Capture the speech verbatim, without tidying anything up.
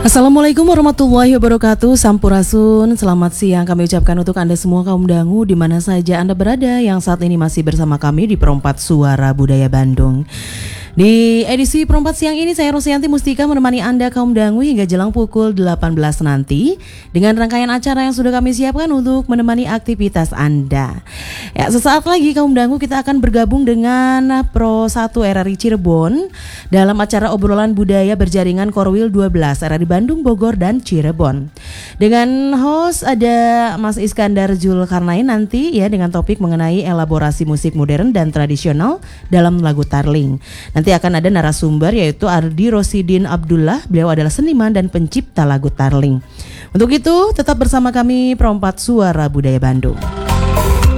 Assalamualaikum warahmatullahi wabarakatuh. Sampurasun, selamat siang kami ucapkan untuk Anda semua kaum dangu di mana saja Anda berada yang saat ini masih bersama kami di Perempat Suara Budaya Bandung. Di edisi Perempat Siang ini saya Rosianti Mustika menemani Anda kaum dangu hingga jelang pukul delapan belas nanti dengan rangkaian acara yang sudah kami siapkan untuk menemani aktivitas Anda. Ya, sesaat lagi kaum dangu kita akan bergabung dengan Pro satu R R I Cirebon dalam acara obrolan budaya berjaringan Korwil dua belas R R I Bandung, Bogor, dan Cirebon. Dengan host ada Mas Iskandar Zulkarnain nanti ya dengan topik mengenai elaborasi musik modern dan tradisional dalam lagu Tarling. Nanti akan ada narasumber yaitu Ardi Rosidin Abdullah, beliau adalah seniman dan pencipta lagu Tarling. Untuk itu tetap bersama kami Perempat Suara Budaya Bandung.